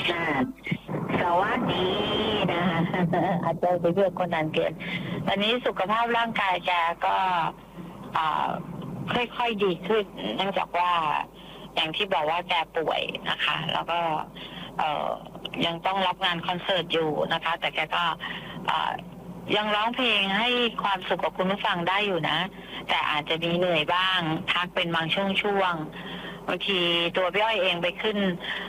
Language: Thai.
ค่ะสวัสดีนะคะอาจจะไปเพื่อคนนั้นเกินตอนนี้สุขภาพร่างกายแกก็อ่าค่อยๆดีขึ้นเนื่องจากว่าอย่างที่บอกว่าแกป่วยนะคะ แล้วก็เอ่อยังต้องรับงานคอนเสิร์ตอยู่นะคะ แต่แกก็ยังร้องเพลงให้ความสุขกับคุณผู้ฟังได้อยู่นะ แต่อาจจะมีเหนื่อยบ้างพักเป็นบางช่วงๆบางทีตัวพี่อ้อยเองไปขึ้น